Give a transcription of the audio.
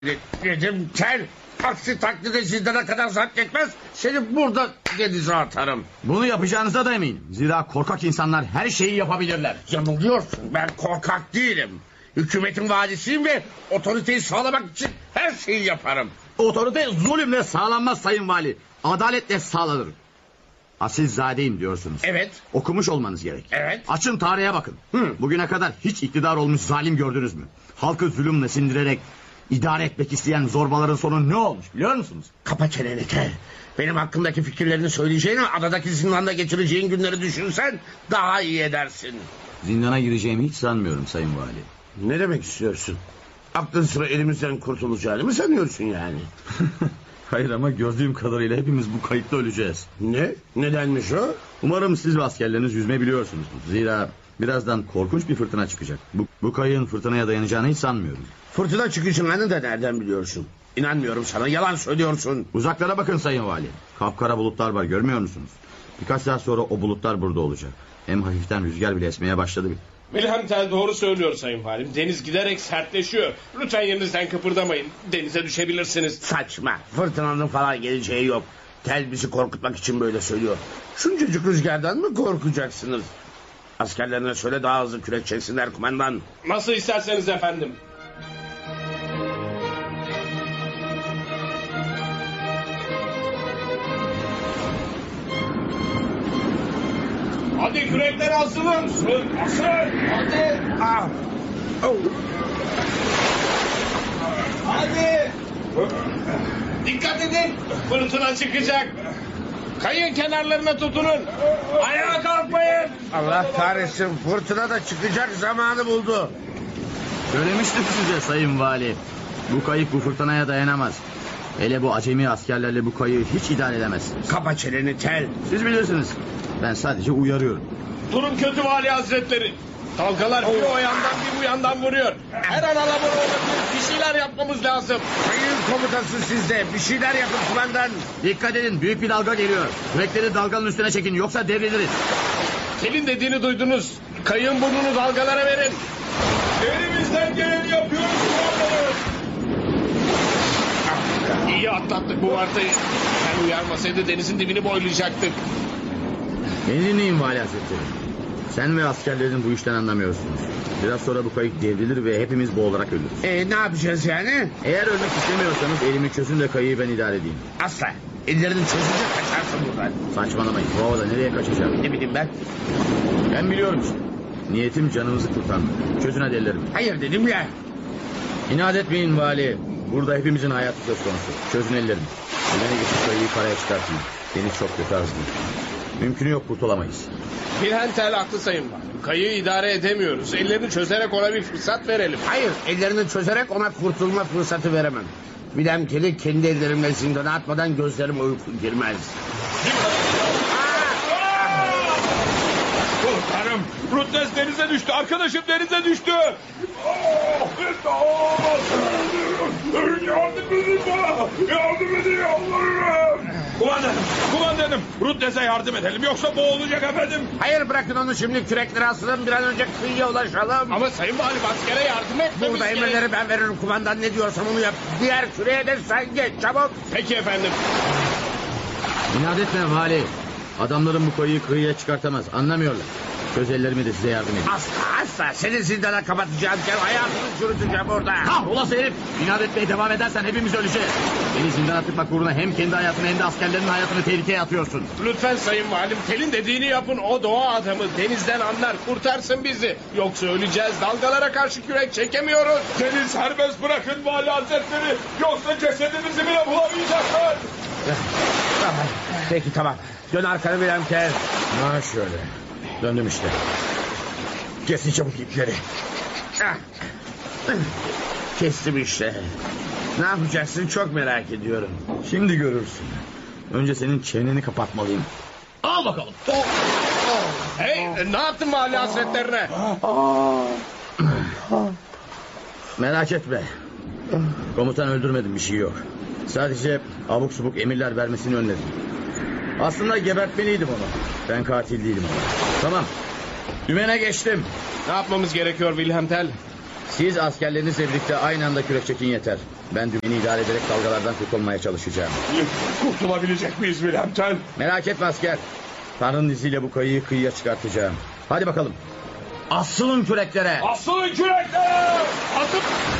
Dedim tel. Aksi takdirde zindana kadar zapt etmez. Seni burada denize atarım. Bunu yapacağınıza da eminim. Zira korkak insanlar her şeyi yapabilirler. Yanılıyorsun. Ben korkak değilim. Hükümetin vadisiyim ve otoriteyi sağlamak için her şeyi yaparım. Otorite zulümle sağlanmaz sayın vali. Adaletle sağlanır. Asilzadeyim diyorsunuz. Evet. Okumuş olmanız gerek. Evet. Açın tarihe bakın. Bugüne kadar hiç iktidar olmuş zalim gördünüz mü? Halkı zulümle sindirerek idare etmek isteyen zorbaların sonu ne olmuş biliyor musunuz? Kapa çeneni tel. Benim hakkındaki fikirlerini söyleyeceğine adadaki zindanda geçireceğin günleri düşünsen daha iyi edersin. Zindana gireceğimi hiç sanmıyorum sayın vali. Ne demek istiyorsun? Aklın sıra elimizden kurtulacağını mı sanıyorsun yani? Hayır ama gördüğüm kadarıyla hepimiz bu kayıpta öleceğiz. Ne? Nedenmiş o? Umarım siz ve askerleriniz yüzme biliyorsunuz. Zira birazdan korkunç bir fırtına çıkacak. Bu kayığın fırtınaya dayanacağını hiç sanmıyorum. Fırtına çıkışını da nereden biliyorsun? İnanmıyorum sana, yalan söylüyorsun. Uzaklara bakın sayın vali. Kapkara bulutlar var, görmüyor musunuz? Birkaç saat sonra o bulutlar burada olacak. Hem hafiften rüzgar bile esmeye başladı. Wilhelm Tell doğru söylüyor sayın valim. Deniz giderek sertleşiyor. Lütfen yerinizden kıpırdamayın. Denize düşebilirsiniz. Saçma, fırtınanın falan geleceği yok. Tel bizi korkutmak için böyle söylüyor. Şuncacık rüzgardan mı korkacaksınız? Askerlerine söyle daha hızlı kürek çeksinler kumandan. Nasıl isterseniz efendim. Hadi kürekleri asılın. Asıl. Hadi. Ah! Oh! Hadi. Dikkat edin. Fırtına çıkacak. Kayın kenarlarına tutunun. Ayağa kalkmayın. Allah kahretsin, fırtına da çıkacak zamanı buldu. Söylemiştim size sayın vali. Bu kayık bu fırtınaya dayanamaz. Hele bu acemi askerlerle bu kayığı hiç idare edemezsiniz. Kapa çeneni tel. Siz bilirsiniz. Ben sadece uyarıyorum. Durum kötü vali hazretleri. Dalgalar bir o yandan bir bu yandan vuruyor. Her an alabora olabilir. Bir şeyler yapmamız lazım. Kayın komutası sizde, bir şeyler yapın kumandan. Dikkat edin, büyük bir dalga geliyor. Kürekleri dalganın üstüne çekin, yoksa devriliriz. Telin dediğini duydunuz. Kayığın burnunu dalgalara verin. Elimizden geleni yapıyoruz. İyi atlattık bu vartayı. Ben uyarmasaydı denizin dibini boylayacaktık. Beni dinleyin vali hazretleri. Sen ve askerlerin bu işten anlamıyorsunuz. Biraz sonra bu kayık devrilir ve hepimiz boğularak ölürüz. Ne yapacağız yani? Eğer ölmek istemiyorsanız elimi çözün de kayığı ben idare edeyim. Asla. Ellerini çözünce kaçarsın buradan. Saçmalamayın. Bu havada nereye kaçacağım? Ne bileyim ben? Ben biliyorum işte. Niyetim canınızı kurtarmak. Çözün hadi ellerimi. Hayır dedim ya. İnat etmeyin vali. Burada hepimizin hayatı söz konusu. Çözün ellerimi. Ellerine geçip kayığı karaya çıkartın. Deniz çok kötü azdı. Mümkünü yok, kurtulamayız. Wilhelm Tell haklı sayın valim. Kayığı idare edemiyoruz. Ellerini çözerek ona bir fırsat verelim. Hayır, ellerini çözerek ona kurtulma fırsatı veremem. Bilem keli kendi ellerimle zindana atmadan gözlerim uyku girmez. Kurtarım. Rutles denize düştü. Arkadaşım denize düştü. Yardım edin bana. Yardım edin yalvarırım. Kumandanım. Rutles'e yardım edelim. Yoksa boğulacak efendim. Hayır, bırakın onu şimdi, kürekleri asılın, bir an önce kıyıya ulaşalım. Ama sayın valim askere yardım etmemiz Burada emirleri ben veririm kumandan, ne diyorsam onu yap. Diğer küreye de sen geç çabuk. Peki efendim. İnat etme vali. Adamların bu kayığı kıyıya çıkartamaz. Anlamıyorlar. Çöz ellerimi de size yardım edeyim. Asla asla, seni zindana kapatacağım, hayatını çürüteceğim orada. Olası herif. İnat etmeye devam edersen hepimiz öleceğiz. Beni zindana tıkmak uğruna hem kendi hayatını hem de askerlerin hayatını tehlikeye atıyorsun. Lütfen sayın valim Tel'in dediğini yapın. O doğa adamı denizden anlar. Kurtarsın bizi. Yoksa öleceğiz. Dalgalara karşı kürek çekemiyoruz. Tel'i serbest bırakın vali hazretleri. Yoksa cesedimizi bile bulamayacaklar. Peki tamam, dön arkanı bilen kel. Ha şöyle. Döndüm işte. Kesin çabuk ipleri. Ah. Kestim işte. Ne yapacaksın çok merak ediyorum. Şimdi görürsün. Önce senin çeneni kapatmalıyım. Al bakalım. Hey ne yaptın vali hazretlerine? Merak etme. Komutan öldürmedim, bir şey yok. Sadece abuk subuk emirler vermesini önledim. Aslında gebertmeliydim onu. Ben katil değilim ama. Tamam. Dümene geçtim. Ne yapmamız gerekiyor Wilhelm Tell? Siz askerlerinizle birlikte aynı anda kürek çekin yeter. Ben dümeni idare ederek dalgalardan kurtulmaya çalışacağım. Kurtulabilecek miyiz Wilhelm Tell? Merak etme asker. Tanrı'nın izniyle bu kayığı kıyıya çıkartacağım. Hadi bakalım. Asılın küreklere. Asılın küreklere! Atıp